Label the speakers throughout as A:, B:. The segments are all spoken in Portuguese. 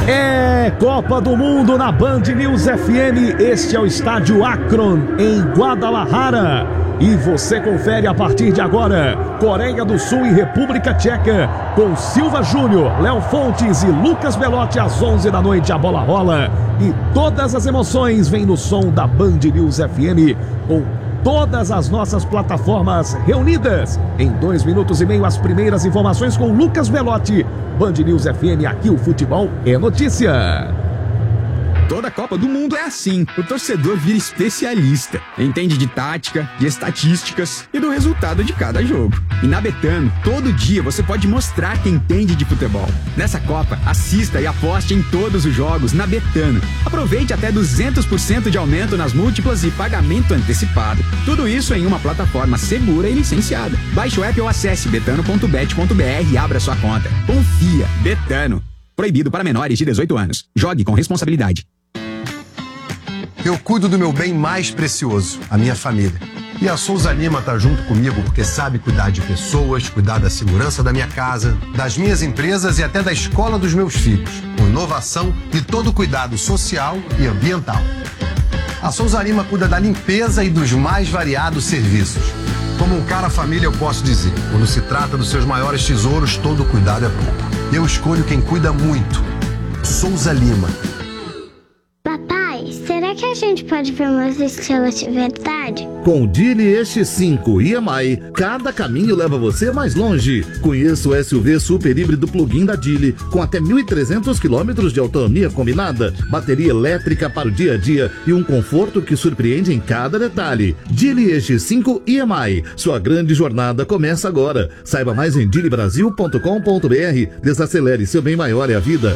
A: É Copa do Mundo na Band News FM. Este é o estádio Akron, em Guadalajara. E você confere a partir de agora Coreia do Sul e República Tcheca, com Silva Júnior, Léo Fontes e Lucas Belotti às 11 da noite. A bola rola e todas as emoções vêm no som da Band News FM, com todas as nossas plataformas reunidas. Em 2 minutos e meio, as primeiras informações com Lucas Belotti. Band News FM, aqui o futebol é notícia.
B: Toda Copa do Mundo é assim. O torcedor vira especialista. Entende de tática, de estatísticas e do resultado de cada jogo. E na Betano, todo dia você pode mostrar que entende de futebol. Nessa Copa, assista e aposte em todos os jogos na Betano. Aproveite até 200% de aumento nas múltiplas e pagamento antecipado. Tudo isso em uma plataforma segura e licenciada. Baixe o app ou acesse betano.bet.br e abra sua conta. Confia. Betano. Proibido para menores de 18 anos. Jogue com responsabilidade.
C: Eu cuido do meu bem mais precioso, a minha família. E a Souza Lima tá junto comigo porque sabe cuidar de pessoas, cuidar da segurança da minha casa, das minhas empresas e até da escola dos meus filhos, com inovação e todo cuidado social e ambiental. A Souza Lima cuida da limpeza e dos mais variados serviços. Como um cara família, eu posso dizer, quando se trata dos seus maiores tesouros, todo cuidado é pouco. Eu escolho quem cuida muito. Souza Lima.
D: Papai, será que a gente pode ver umas estrelas de verdade?
E: Com o Geely X5 EMI, cada caminho leva você mais longe. Conheça o SUV super híbrido plug-in da Geely, com até 1.300 km de autonomia combinada, bateria elétrica para o dia a dia e um conforto que surpreende em cada detalhe. Geely X5 EMI, sua grande jornada começa agora. Saiba mais em geelybrasil.com.br. Desacelere, seu bem maior é a vida.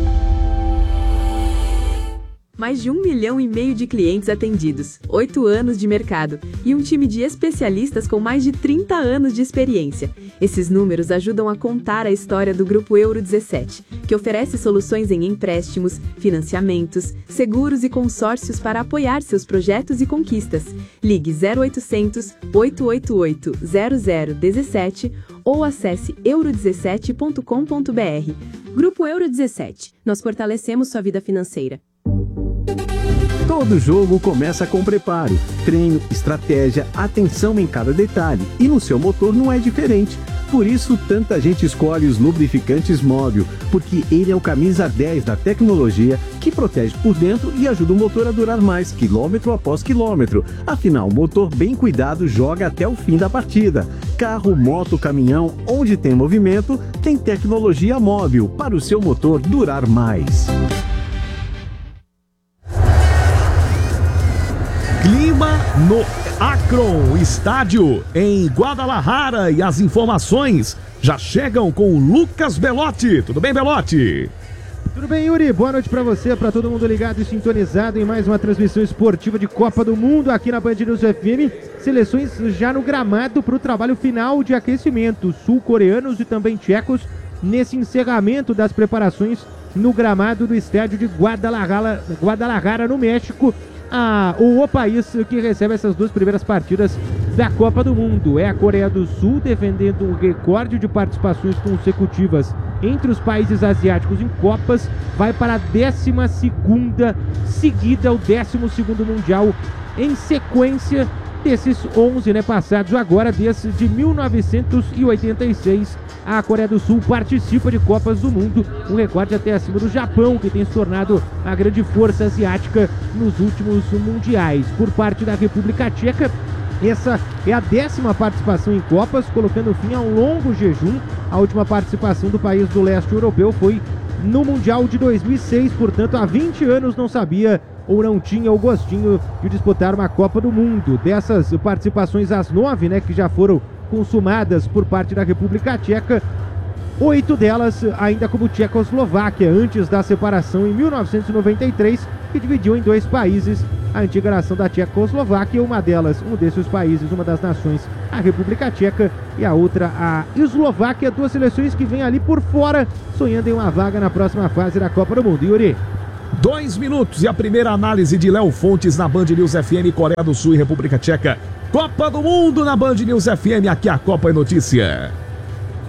F: Mais de 1,5 milhão de clientes atendidos, 8 anos de mercado e um time de especialistas com mais de 30 anos de experiência. Esses números ajudam a contar a história do Grupo Euro 17, que oferece soluções em empréstimos, financiamentos, seguros e consórcios para apoiar seus projetos e conquistas. Ligue 0800 888 0017 ou acesse euro17.com.br. Grupo Euro 17. Nós fortalecemos sua vida financeira.
G: Todo jogo começa com preparo, treino, estratégia, atenção em cada detalhe. E no seu motor não é diferente. Por isso, tanta gente escolhe os lubrificantes Móbil, porque ele é o camisa 10 da tecnologia que protege por dentro e ajuda o motor a durar mais, quilômetro após quilômetro. Afinal, o motor bem cuidado joga até o fim da partida. Carro, moto, caminhão, onde tem movimento, tem tecnologia Móbil para o seu motor durar mais.
A: Clima no Akron, estádio em Guadalajara, e as informações já chegam com o Lucas Belotti. Tudo bem, Belotti?
H: Tudo bem, Yuri? Boa noite pra você, pra todo mundo ligado e sintonizado em mais uma transmissão esportiva de Copa do Mundo aqui na Band News FM. Seleções já no gramado para o trabalho final de aquecimento. Sul-coreanos e também tchecos nesse encerramento das preparações no gramado do estádio de Guadalajara, no México. O país que recebe essas 2 primeiras partidas da Copa do Mundo é a Coreia do Sul, defendendo um recorde de participações consecutivas entre os países asiáticos em Copas. Vai para a 12ª seguida, o 12º Mundial em sequência desses 11 passados. Agora, desde 1986, a Coreia do Sul participa de Copas do Mundo, um recorde até acima do Japão, que tem se tornado a grande força asiática nos últimos mundiais. Por parte da República Tcheca, essa é a 10ª participação em Copas, colocando fim a um longo jejum. A última participação do país do leste europeu foi no Mundial de 2006, portanto há 20 anos não sabia ou não tinha o gostinho de disputar uma Copa do Mundo. Dessas participações, as 9 que já foram consumadas por parte da República Tcheca, 8 delas ainda como Tchecoslováquia, antes da separação em 1993, que dividiu em 2 países a antiga nação da Tchecoslováquia. Um desses países, uma das nações, a República Tcheca, e a outra a Eslováquia. 2 seleções que vêm ali por fora, sonhando em uma vaga na próxima fase da Copa do Mundo. Yuri?
A: 2 minutos e a primeira análise de Léo Fontes na Band News FM, Coreia do Sul e República Tcheca. Copa do Mundo na Band News FM, aqui a Copa é notícia.